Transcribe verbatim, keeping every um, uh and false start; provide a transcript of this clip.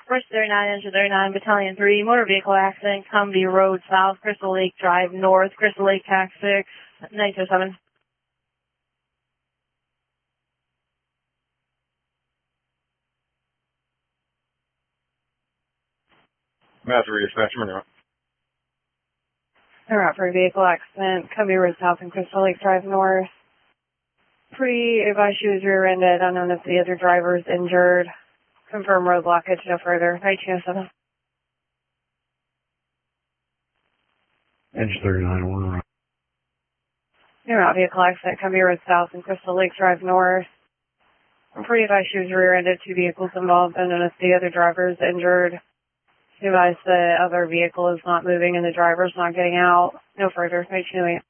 Rush thirty-nine, engine thirty-nine, Battalion three, motor vehicle accident, Cumbie Road South, Crystal Lake Drive North, Crystal Lake Tax six, nine two seven. Master dispatch, minute. Route for a vehicle accident, Cumbie Road South and Crystal Lake Drive North. Pre-advised she was rear-ended, unknown if the other driver is injured. Confirm road blockage, no further. nineteen oh seven. Engine thirty-nine, one right. Route vehicle accident, Cumbie Road South and Crystal Lake Drive North. Pre-advised she was rear-ended, two vehicles involved, unknown if the other driver is injured. Advised the other vehicle is not moving and the driver's not getting out. No further. nineteen oh eight.